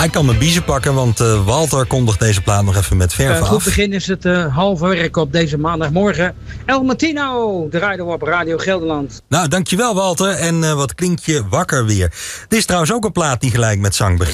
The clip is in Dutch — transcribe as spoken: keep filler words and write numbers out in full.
Ah, ik kan mijn biezen pakken, want uh, Walter kondigt deze plaat nog even met verven uh, af. Goed begin is het uh, halve werk op deze maandagmorgen. El Martino, de rijden we op Radio Gelderland. Nou, dankjewel Walter. En uh, wat klinkt je wakker weer. Dit is trouwens ook een plaat die gelijk met zang begint.